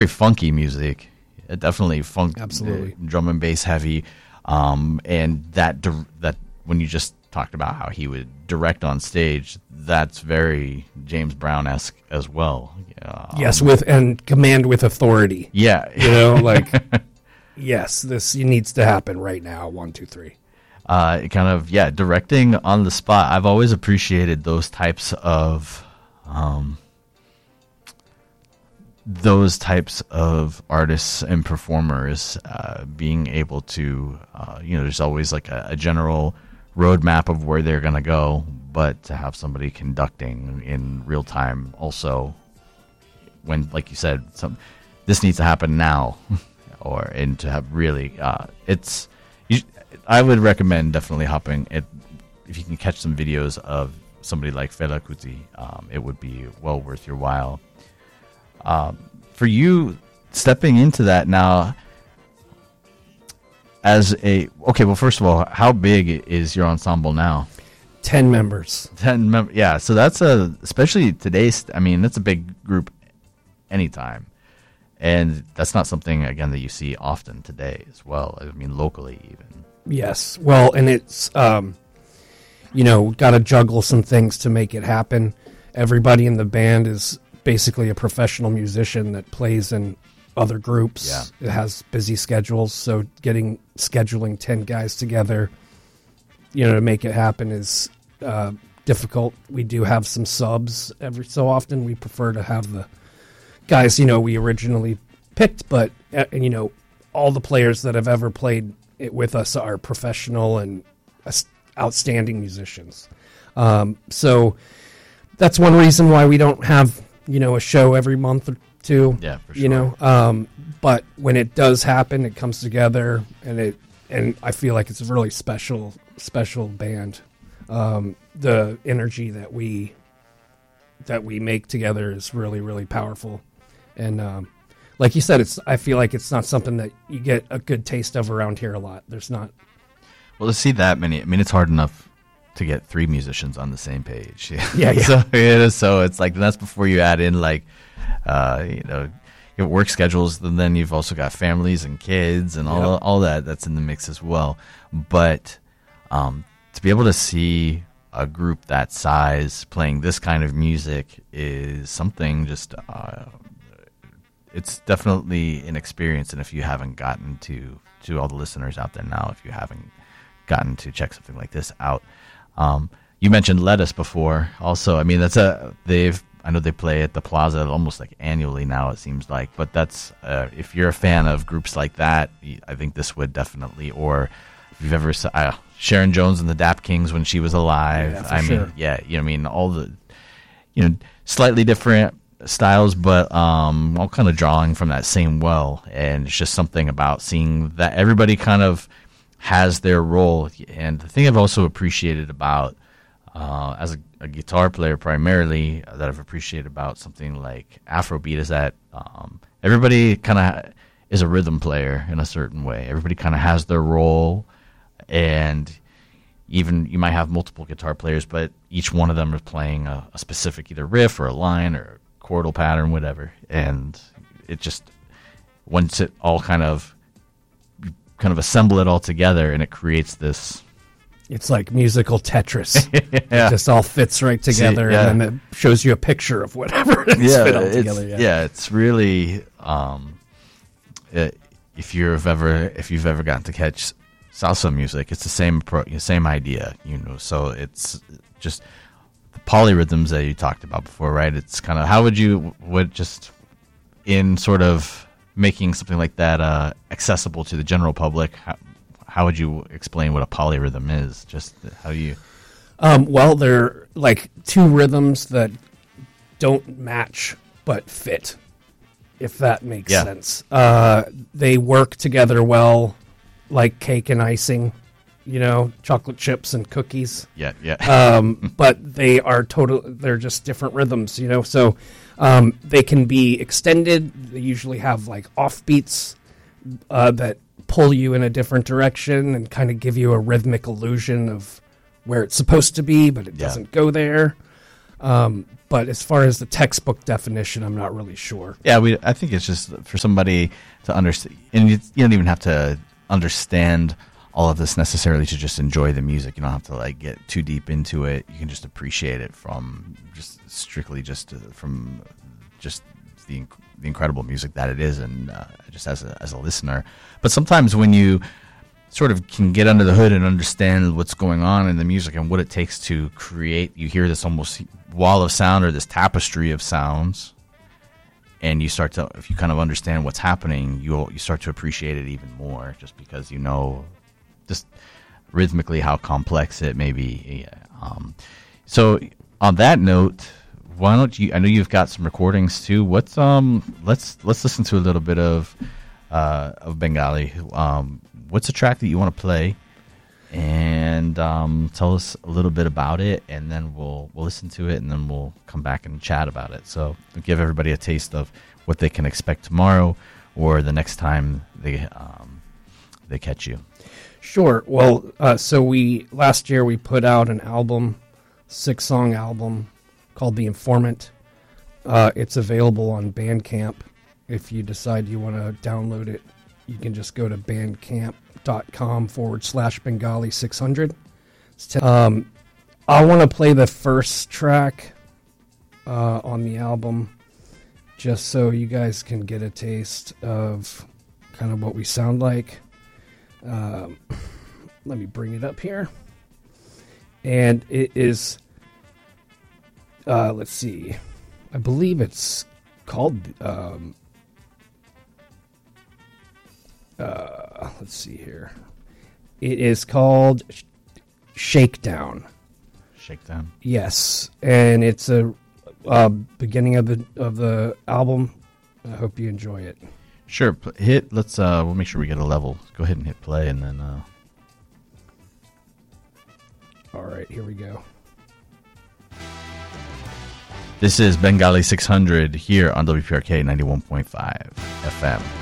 very funky music. Definitely funk, Absolutely. Drum and bass heavy, and that when you just talked about how he would direct on stage, that's very James Brown-esque as well. Yes, and command with authority. Yeah, Like yes, this needs to happen right now. 1, 2, 3. Directing on the spot. I've always appreciated those types of artists and performers being able to, there's always like a general roadmap of where they're going to go, but to have somebody conducting in real time also, when, like you said, this needs to happen now, and to have really, I would recommend definitely hopping it if you can catch some videos of somebody like Fela Kuti. It would be well worth your while. For you stepping into that now first of all, how big is your ensemble now? 10 members. 10 members. Yeah. So that's especially today's, that's a big group anytime. And that's not something, again, that you see often today as well. Locally even. Yes. Well, and it's, got to juggle some things to make it happen. Everybody in the band is basically a professional musician that plays in other groups. Yeah. It has busy schedules, so scheduling 10 guys together, to make it happen is difficult. We do have some subs every so often. We prefer to have the guys, we originally picked, but all the players that have ever played it with us are professional and outstanding musicians. So that's one reason why we don't have a show every month or two. Yeah, for sure. But when it does happen, it comes together, and I feel like it's a really special band. The energy that we make together is really, really powerful, and like you said, I feel like it's not something that you get a good taste of around here a lot. There's not. Well, to see that many, it's hard enough to get 3 musicians on the same page. Yeah. So it's like, that's before you add in like, your work schedules, and then you've also got families and kids and all that's in the mix as well. But to be able to see a group that size playing this kind of music is something just, it's definitely an experience. And if you haven't gotten to all the listeners out there now, if you haven't gotten to check something like this out, you mentioned Lettuce before. Also, I know they play at the Plaza almost like annually now, it seems like. But that's if you're a fan of groups like that, I think this would definitely. Or if you've ever saw Sharon Jones and the Dap Kings when she was alive, all the slightly different styles, but all kind of drawing from that same well. And it's just something about seeing that everybody kind of has their role. And the thing I've also appreciated about as a guitar player primarily, that I've appreciated about something like Afrobeat is that everybody kind of is a rhythm player in a certain way. Everybody kind of has their role, and even you might have multiple guitar players, but each one of them is playing a specific either riff or a line or a chordal pattern, whatever. And it just, once it all kind of assemble it all together, and it creates this. It's like musical Tetris. Yeah. It just all fits right together, and then it shows you a picture of whatever it's fit all together. It's really if you've ever gotten to catch salsa music, it's the same idea, So it's just the polyrhythms that you talked about before, right? It's kind of how would just in sort of making something like that accessible to the general public. How would you explain what a polyrhythm is? Just how you... Well, they're like 2 rhythms that don't match but fit, if that makes sense. They work together well, like cake and icing, chocolate chips and cookies. Yeah. But they're just different rhythms, So they can be extended. They usually have like offbeats that pull you in a different direction and kind of give you a rhythmic illusion of where it's supposed to be, but it doesn't go there. But as far as the textbook definition, I'm not really sure. Yeah, I think it's just for somebody to understand, and you don't even have to understand all of this necessarily to just enjoy the music. You don't have to like get too deep into it. You can just appreciate it from just strictly from the incredible music that it is, and just as a listener. But sometimes when you sort of can get under the hood and understand what's going on in the music and what it takes to create, you hear this almost wall of sound or this tapestry of sounds, and if you kind of understand what's happening, you start to appreciate it even more, just because you know just rhythmically how complex it may be. So on that note, why don't you? I know you've got some recordings too. Let's listen to a little bit of Bengali. What's a track that you want to play, and tell us a little bit about it, and then we'll listen to it, and then we'll come back and chat about it. So give everybody a taste of what they can expect tomorrow or the next time they catch you. Sure. Well, so last year we put out an album, 6-song album called The Informant. It's available on Bandcamp. If you decide you want to download it, you can just go to bandcamp.com/Bengali600. I want to play the first track on the album just so you guys can get a taste of kind of what we sound like. Let me bring it up here. And it is, let's see, I believe it's called, let's see here. It is called Shakedown. Shakedown. Yes, and it's a beginning of the album. I hope you enjoy it. Sure. We'll make sure we get a level. Go ahead and hit play, and then. All right, here we go. This is Bengali 600 here on WPRK 91.5 FM.